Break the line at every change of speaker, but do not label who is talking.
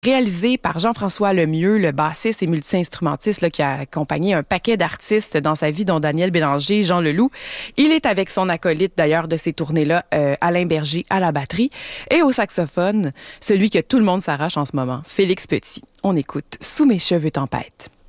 Réalisé par Jean-François Lemieux, le bassiste et multi-instrumentiste là, qui a accompagné un paquet d'artistes dans sa vie, dont Daniel Bélanger, Jean Leloup. Il est avec son acolyte d'ailleurs de ces tournées-là, Alain Berger à la batterie et au saxophone, celui que tout le monde s'arrache en ce moment, Félix Petit. On écoute Sous mes cheveux tempête.